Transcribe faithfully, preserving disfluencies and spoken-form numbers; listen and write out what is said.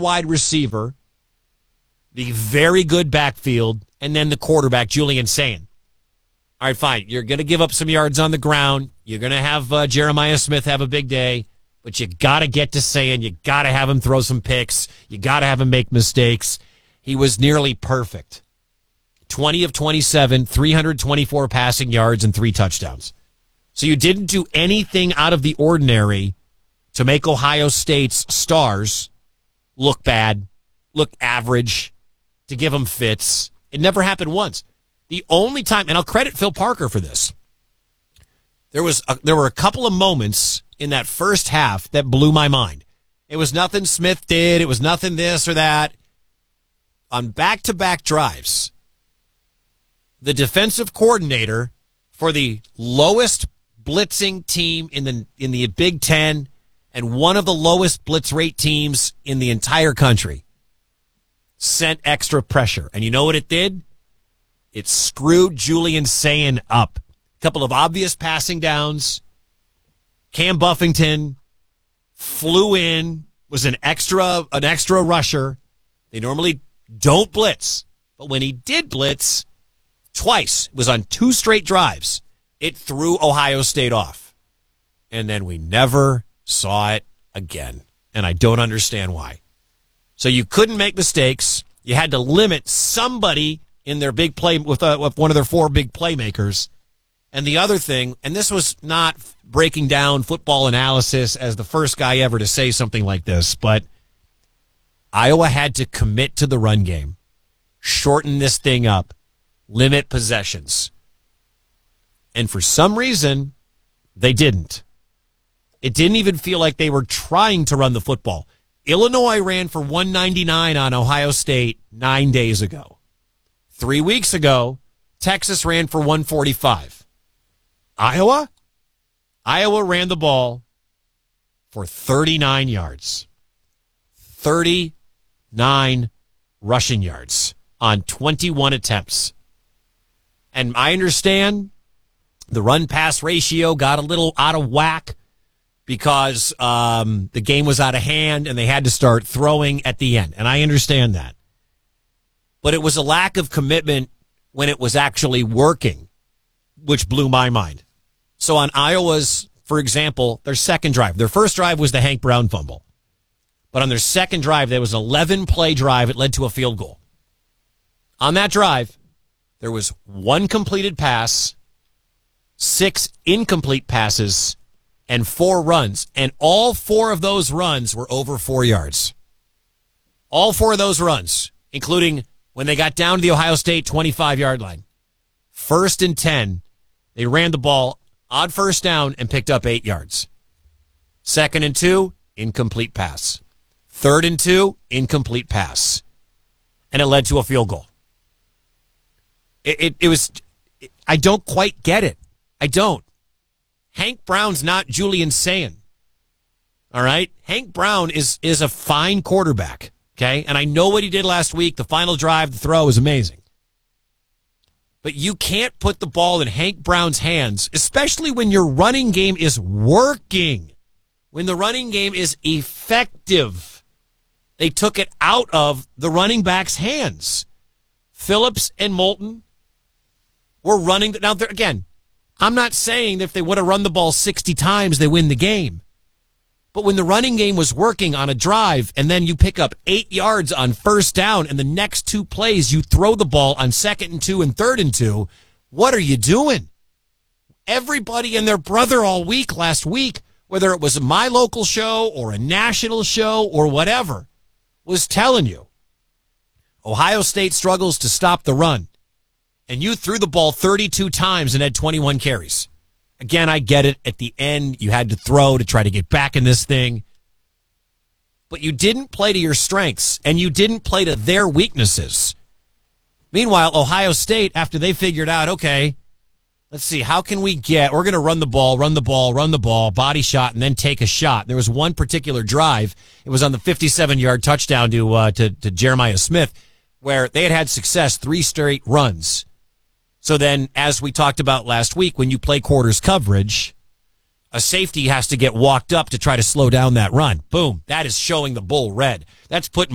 wide receiver, the very good backfield, and then the quarterback, Julian Sayin. All right, fine. You're going to give up some yards on the ground. You're going to have uh, Jeremiah Smith have a big day, but you got to get to Sayin. You got to have him throw some picks. You got to have him make mistakes. He was nearly perfect. twenty of twenty-seven, three hundred twenty-four passing yards, and three touchdowns. So you didn't do anything out of the ordinary to make Ohio State's stars look bad, look average, to give them fits. It never happened once. The only time, and I'll credit Phil Parker for this, there was a, there were a couple of moments in that first half that blew my mind. It was nothing Smith did. It was nothing this or that. On back-to-back drives, the defensive coordinator for the lowest blitzing team in the in the Big Ten and one of the lowest blitz rate teams in the entire country sent extra pressure. And you know what it did? It screwed Julian Sayin up. A couple of obvious passing downs. Cam Buffington flew in, was an extra an extra rusher. They normally don't blitz, but when he did blitz, twice, it was on two straight drives, it threw Ohio State off. And then we never saw it again. And I don't understand why. So you couldn't make mistakes. You had to limit somebody in their big play with, uh, with one of their four big playmakers. And the other thing, and this was not breaking down football analysis as the first guy ever to say something like this, but Iowa had to commit to the run game, shorten this thing up, limit possessions. And for some reason, they didn't. It didn't even feel like they were trying to run the football. Illinois ran for one ninety-nine on Ohio State nine days ago. Three weeks ago, Texas ran for one forty-five. Iowa? Iowa ran the ball for thirty-nine yards. thirty-nine rushing yards on twenty-one attempts. And I understand the run-pass ratio got a little out of whack because um, the game was out of hand and they had to start throwing at the end. And I understand that. But it was a lack of commitment when it was actually working, which blew my mind. So on Iowa's, for example, their second drive, their first drive was the Hank Brown fumble. But on their second drive, there was an eleven-play drive. It led to a field goal. On that drive, there was one completed pass, six incomplete passes, and four runs. And all four of those runs were over four yards. All four of those runs, including when they got down to the Ohio State twenty-five-yard line. First and ten, they ran the ball, odd first down, and picked up eight yards. Second and two, incomplete pass. Third and two, incomplete pass. And it led to a field goal. It, it, it was, it, I don't quite get it. I don't. Hank Brown's not Julian Sayin. All right? Hank Brown is, is a fine quarterback. Okay? And I know what he did last week. The final drive, the throw was amazing. But you can't put the ball in Hank Brown's hands, especially when your running game is working. When the running game is effective. They took it out of the running back's hands. Phillips and Moulton were running. The, now, again, I'm not saying that if they would have run the ball sixty times, they win the game. But when the running game was working on a drive and then you pick up eight yards on first down and the next two plays you throw the ball on second and two and third and two, what are you doing? Everybody and their brother all week last week, whether it was my local show or a national show or whatever, was telling you Ohio State struggles to stop the run. And you threw the ball thirty-two times and had twenty-one carries. Again, I get it. At the end, you had to throw to try to get back in this thing. But you didn't play to your strengths, and you didn't play to their weaknesses. Meanwhile, Ohio State, after they figured out, okay, let's see, how can we get, we're going to run the ball, run the ball, run the ball, body shot, and then take a shot. There was one particular drive. It was on the fifty-seven-yard touchdown to, uh, to, to Jeremiah Smith, where they had had success three straight runs. So then, as we talked about last week, when you play quarters coverage, a safety has to get walked up to try to slow down that run. Boom. That is showing the bull red. That's putting